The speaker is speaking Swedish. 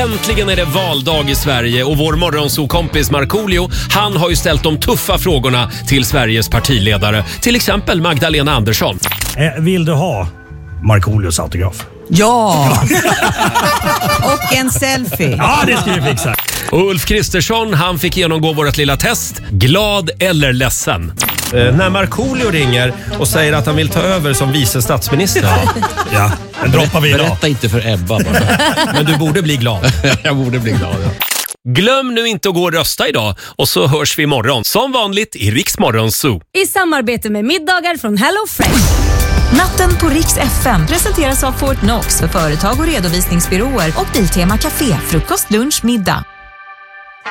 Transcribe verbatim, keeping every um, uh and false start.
Äntligen är det valdag i Sverige och vår morgonsokompis Markoolio, han har ju ställt de tuffa frågorna till Sveriges partiledare. Till exempel Magdalena Andersson. Eh, vill du ha Markoolios autograf? Ja! Och en selfie. Ja, det ska vi fixa. Och Ulf Kristersson, han fick genomgå vårt lilla test. Glad eller ledsen? Eh, när Markoolio ringer och säger att han vill ta över som vice statsminister. Ja, ja, den droppar vi idag. Berätta inte för Ebba bara. Men du borde bli glad. Jag borde bli glad, ja. Glöm nu inte att gå och rösta idag och så hörs vi imorgon. Som vanligt i Riks Morgonzoo. I samarbete med middagar från Hello Fresh. Natten på Riks F M presenteras av Fortnox för företag och redovisningsbyråer och Biltema Café, frukost, lunch, middag.